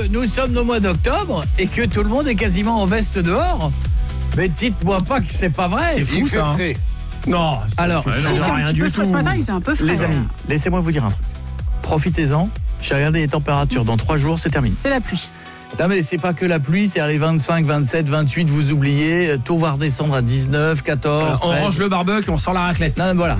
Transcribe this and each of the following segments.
que nous sommes au mois d'octobre et que tout le monde est quasiment en veste dehors. Mais dites-moi pas que c'est pas vrai. C'est fou ça. Hein. Non. Alors, rien du tout. Ce matin, il faisait un peu frais. les amis, laissez-moi vous dire un truc. Profitez-en. J'ai regardé les températures. Dans 3 jours, c'est terminé. C'est la pluie. Non mais c'est pas que la pluie, c'est les 25, 27, 28, vous oubliez, tout va redescendre à 19, 14, 13. On range le barbecue, on sort la raclette. Non, voilà,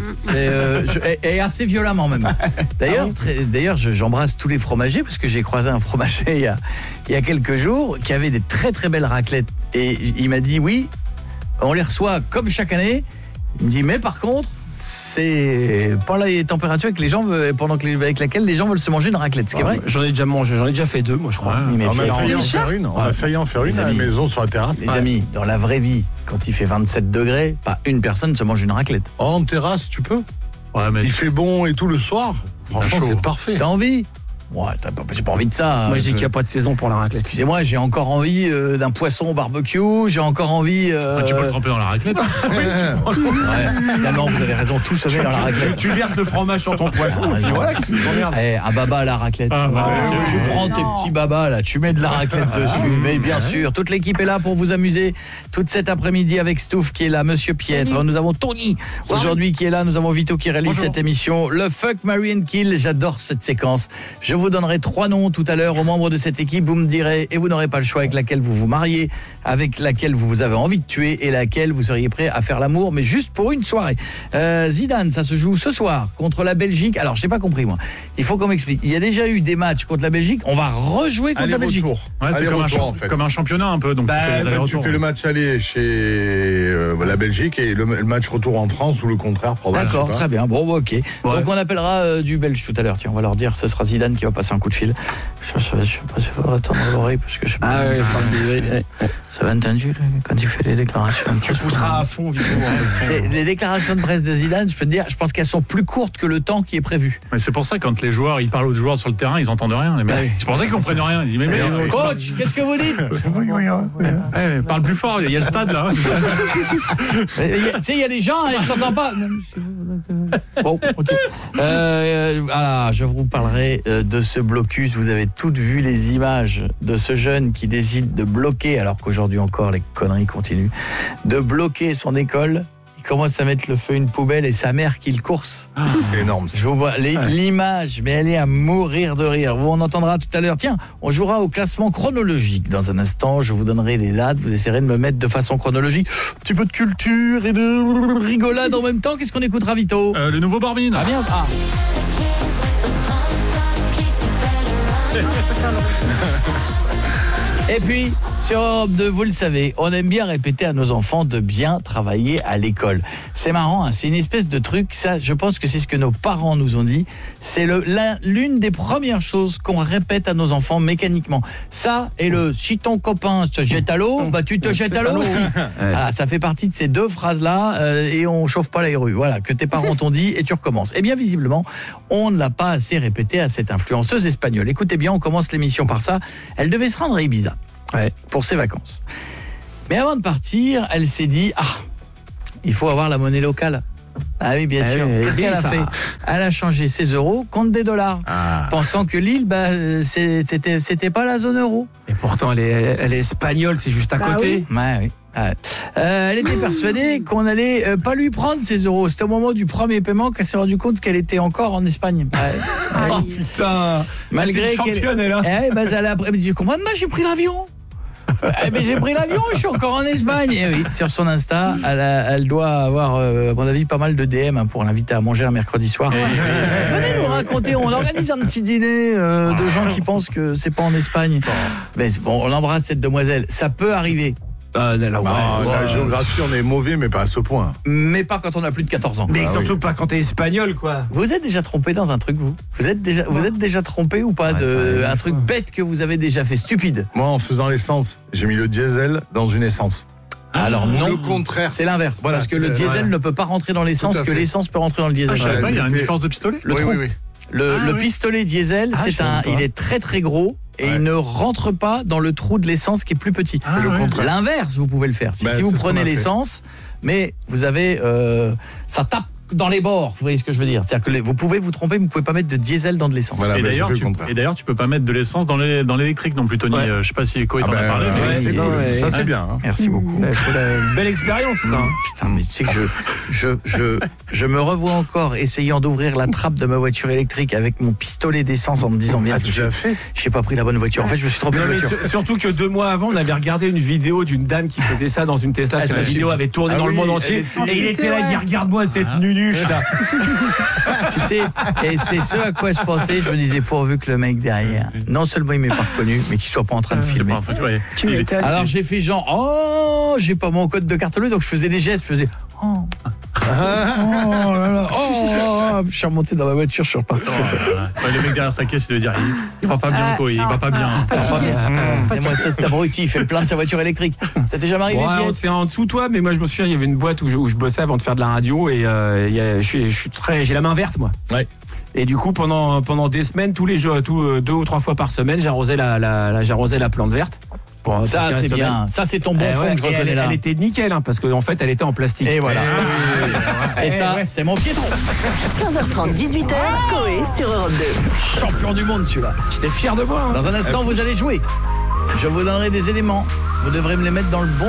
et assez violemment même. D'ailleurs, j'embrasse tous les fromagers parce que j'ai croisé un fromager il y a quelques jours qui avait des très très belles raclettes et il m'a dit oui, on les reçoit comme chaque année. Il me dit mais par contre c'est pas les températures avec avec laquelle les gens veulent se manger une raclette, ce qui est vrai. J'en ai déjà mangé, j'en ai déjà fait 2 moi je crois. Mais on a failli en faire une à la maison sur la terrasse. Les amis, dans la vraie vie, quand il fait 27 degrés, pas une personne se mange une raclette. En terrasse, tu peux. Ouais, mais Il fait bon et tout le soir. Franchement, c'est parfait. T'as envie ? Ouais, j'ai pas envie de ça. Moi je dis qu'il n'y a pas de saison pour la raclette. Excusez-moi, j'ai encore envie d'un poisson au barbecue, j'ai encore envie... tu peux le tremper dans la raclette. Finalement, vous avez raison, tout se met dans la raclette. Tu verses le fromage sur ton poisson et puis voilà, qu'est-ce que tu emmerdes. Un baba à la raclette. Tu prends tes petits babas là, tu mets de la raclette dessus. Mais bien sûr, toute l'équipe est là pour vous amuser toute cet après-midi avec Stouff qui est là, Monsieur Pietre. Nous avons Tony aujourd'hui qui est là, nous avons Vito qui réalise cette émission. Le Fuck, Marry and Kill, j'adore cette séquence. Je vous donnerai 3 noms tout à l'heure aux membres de cette équipe. Vous me direz, et vous n'aurez pas le choix, avec laquelle vous vous mariez, avec laquelle vous avez envie de tuer et laquelle vous seriez prêt à faire l'amour, mais juste pour une soirée. Zidane, ça se joue ce soir contre la Belgique. Alors, je n'ai pas compris, moi. Il faut qu'on m'explique. Il y a déjà eu des matchs contre la Belgique. On va rejouer contre la Belgique. Ouais, c'est comme un championnat un peu. Donc tu fais le match aller chez la Belgique et le match retour en France ou le contraire. D'accord, très bien. Bon, ok. Ouais. Donc, on appellera du Belge tout à l'heure. Tiens, on va leur dire, ce sera Zidane qui va passer un coup de fil. Je sais pas si il faudra attendre l'oreille parce que je sais pas. Ça va entendu quand il fait les déclarations. Tu pousseras à fond, Vito. Les déclarations de presse de Zidane, je peux te dire, je pense qu'elles sont plus courtes que le temps qui est prévu. Mais c'est pour ça quand les joueurs, ils parlent aux joueurs sur le terrain, ils entendent rien. C'est pour ça qu'ils comprennent rien. Ils disent mais coach, qu'est-ce que vous dites? Parle plus fort, il y a le stade là. Tu sais, il y a des gens, je t'entends pas. Bon, ok. Voilà, je vous parlerai de ce blocus. Vous avez toutes vu les images de ce jeune qui décide de bloquer, alors qu'aujourd'hui encore les conneries continuent, de bloquer son école. Il commence à mettre le feu à une poubelle et sa mère qui le course. C'est énorme. Je vous vois l'image, mais elle est à mourir de rire. On entendra tout à l'heure. Tiens, on jouera au classement chronologique dans un instant. Je vous donnerai les dates. Vous essaierez de me mettre de façon chronologique. Un petit peu de culture et de rigolade en même temps. Qu'est-ce qu'on écoutera, Vito? Le nouveau Barbine. Ah bien. Et puis, sur Europe 2, vous le savez, on aime bien répéter à nos enfants de bien travailler à l'école. C'est marrant, hein, c'est une espèce de truc, ça, je pense que c'est ce que nos parents nous ont dit. C'est l'une des premières choses qu'on répète à nos enfants mécaniquement. Ça, et si ton copain se jette à l'eau, bah tu te jettes à l'eau aussi. Voilà, ça fait partie de ces 2 phrases-là, et on chauffe pas les rues. Voilà, que tes parents t'ont dit, et tu recommences. Eh bien, visiblement, on ne l'a pas assez répété à cette influenceuse espagnole. Écoutez bien, on commence l'émission par ça. Elle devait se rendre à Ibiza. Pour ses vacances. Mais avant de partir, elle s'est dit il faut avoir la monnaie locale. Ah oui, bien sûr. Qu'est-ce qu'elle a fait? Elle a changé ses euros contre des dollars, pensant que l'île, c'était pas la zone euro. Et pourtant, elle est espagnole, c'est juste à côté. Oui. Ouais, oui. Elle était persuadée qu'on allait pas lui prendre ses euros. C'était au moment du premier paiement qu'elle s'est rendue compte qu'elle était encore en Espagne. Oh putain, malgré c'est une championne, elle. Elle a dit comment j'ai pris l'avion. Mais j'ai pris l'avion, je suis encore en Espagne. Et oui, sur son Insta, elle doit avoir, à mon avis, pas mal de DM pour l'inviter à manger un mercredi soir. Venez nous raconter, on organise un petit dîner de gens qui pensent que c'est pas en Espagne. Mais bon, on embrasse cette demoiselle. Ça peut arriver. La géographie, on est mauvais, mais pas à ce point. Mais pas quand on a plus de 14 ans. Mais surtout pas quand t'es espagnol, quoi. Vous êtes déjà trompé dans un truc, vous êtes déjà trompé ou pas un truc bête que vous avez déjà fait, stupide? Moi, en faisant l'essence, j'ai mis le diesel dans une essence. Alors non, le contraire. C'est l'inverse, voilà, parce que le diesel ne peut pas rentrer dans l'essence, que l'essence peut rentrer dans le diesel. Il y a une différence de pistolet. Oui. Le pistolet diesel, il est très très gros. Et il ne rentre pas dans le trou de l'essence qui est plus petit. C'est le contraire. L'inverse, vous pouvez le faire. Si vous prenez l'essence, mais vous avez ça tape dans les bords, vous voyez ce que je veux dire. C'est-à-dire que vous pouvez vous tromper, mais vous pouvez pas mettre de diesel dans de l'essence. Voilà, Et bah, d'ailleurs, j'ai fait le contraire. tu peux pas mettre de l'essence dans l'électrique non plus, Tony. Ouais. Je sais pas si Echo t'en a parlé. ouais, Mais... c'est Ouais, cool. ouais. Ça, c'est bien. Hein. Merci beaucoup. Ouais, faut une belle expérience, ça. Putain, mais tu sais que je me revois encore essayant d'ouvrir la trappe de ma voiture électrique avec mon pistolet d'essence en me disant merde, Ah, tu l'as fait? j'ai pas pris la bonne voiture. En fait, je me suis trompé de Non, mais voiture. surtout que 2 mois avant, on avait regardé une vidéo d'une dame qui faisait ça dans une Tesla. Ah, La je vidéo suis- avait tourné Ah dans le oui, monde entier. elle Et il était là, il dit regarde-moi cette nunuche là. Tu sais, et c'est ce à quoi je pensais. Je me disais pourvu que le mec derrière, non seulement il m'ait pas reconnu, mais qu'il soit pas en train de filmer. Tu m'étonnes. Alors j'ai fait genre oh, j'ai pas mon code de carte bleue, donc je faisais des gestes, je faisais oh. Oh là là, oh, je suis remonté dans ma voiture, je suis reparti. Le mec derrière sa caisse, il doit dire il va pas bien, quoi. Il va pas bien. Fatigué. Et moi, ça, c'est abruti, il fait le plein de sa voiture électrique. Ça t'est jamais arrivé, Ouais, Pierre c'est en dessous de toi, mais moi je me souviens, il y avait une boîte où je bossais avant de faire de la radio et j'ai la main verte moi. Ouais. Et du coup pendant des semaines, tous les jours, 2 ou 3 fois par semaine, j'arrosais la plante verte. Bon, Ça, c'est bien. Ça, c'est ton bon fond que je reconnais là. Elle était nickel, hein, parce qu'en fait, elle était en plastique. Et voilà. Et ça, ouais. c'est mon piéton. 15h30, 18h, Coé sur Europe 2. Champion du monde, celui-là. J'étais fier de moi. Hein. Dans un instant, vous allez jouer. Je vous donnerai des éléments. Vous devrez me les mettre dans le bon